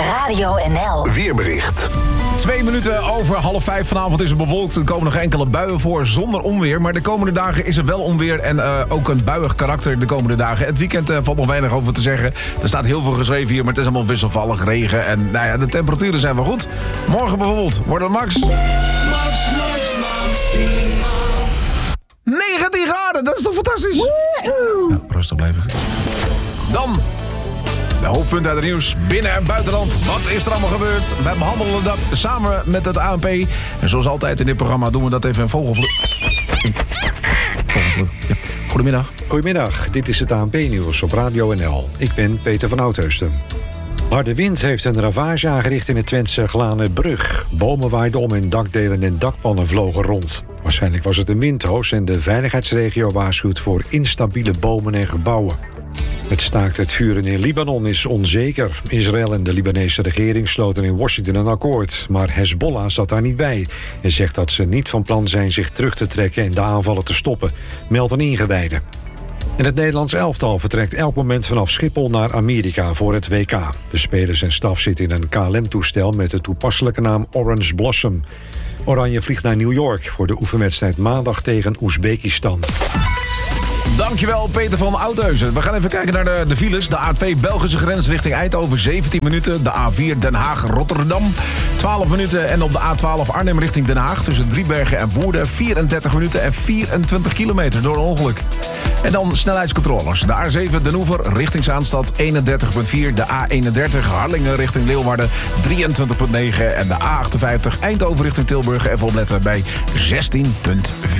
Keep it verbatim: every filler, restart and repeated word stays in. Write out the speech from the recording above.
Radio N L Weerbericht. Twee minuten over half vijf vanavond is het bewolkt. Er komen nog enkele buien voor zonder onweer. Maar de komende dagen is er wel onweer en uh, ook een buiig karakter de komende dagen. Het weekend uh, valt nog weinig over te zeggen. Er staat heel veel geschreven hier, maar het is allemaal wisselvallig, regen. En nou ja, de temperaturen zijn wel goed. Morgen bijvoorbeeld wordt het max... Max, max, maximaal. negentien graden, dat is toch fantastisch? Ja, rustig blijven. Dan... de hoofdpunten uit het nieuws, binnen- en buitenland. Wat is er allemaal gebeurd? Wij behandelen dat samen met het A N P. En zoals altijd in dit programma doen we dat even in vogelvlucht. Vogelvlucht, ja. Goedemiddag. Goedemiddag, dit is het A N P-nieuws op Radio N L. Ik ben Peter van Oudheusden. Harde wind heeft een ravage aangericht in het Twentse Glanenbrug. Bomen waaiden om en dakdelen en dakpannen vlogen rond. Waarschijnlijk was het een windhoos en de veiligheidsregio waarschuwt voor instabiele bomen en gebouwen. Het staakt het vuren in Libanon is onzeker. Israël en de Libanese regering sloten in Washington een akkoord. Maar Hezbollah zat daar niet bij en zegt dat ze niet van plan zijn zich terug te trekken en de aanvallen te stoppen, meldt een ingewijde. En het Nederlands elftal vertrekt elk moment vanaf Schiphol naar Amerika voor het W K. De spelers en staf zitten in een K L M-toestel met de toepasselijke naam Orange Blossom. Oranje vliegt naar New York voor de oefenwedstrijd maandag tegen Oezbekistan. Dankjewel, Peter van Oudheusden. We gaan even kijken naar de, de files. De A twee Belgische grens richting Eindhoven, zeventien minuten. De A vier Den Haag-Rotterdam, twaalf minuten. En op de A twaalf Arnhem richting Den Haag... tussen Driebergen en Woerden, vierendertig minuten en vierentwintig kilometer door een ongeluk. En dan snelheidscontroles. De A zeven Den Oever richting Zaanstad, eenendertig komma vier. De A eenendertig Harlingen richting Leeuwarden, drieëntwintig komma negen. En de A achtenvijftig Eindhoven richting Tilburg, even opletten bij zestien komma vier.